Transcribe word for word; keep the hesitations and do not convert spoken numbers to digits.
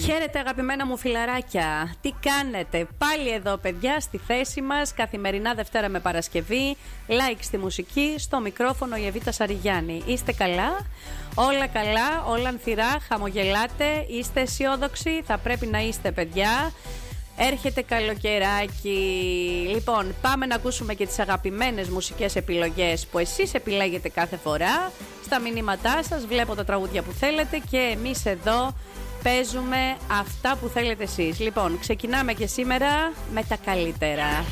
Χαίρετε αγαπημένα μου φιλαράκια. Τι κάνετε? Πάλι εδώ παιδιά στη θέση μας, καθημερινά Δευτέρα με Παρασκευή. Like στη μουσική, στο μικρόφωνο η Εβίτα Σαριγιάννη. Είστε καλά? Όλα καλά, όλα ανθυρά, χαμογελάτε, είστε αισιόδοξοι? Θα πρέπει να είστε παιδιά. Έρχεται καλοκαιράκι. Λοιπόν, πάμε να ακούσουμε και τις αγαπημένες μουσικές επιλογές που εσείς επιλέγετε κάθε φορά. Στα μηνύματά σας βλέπω τα τραγούδια που θέλετε και εμείς εδώ παίζουμε αυτά που θέλετε εσείς. Λοιπόν, ξεκινάμε και σήμερα με τα καλύτερα.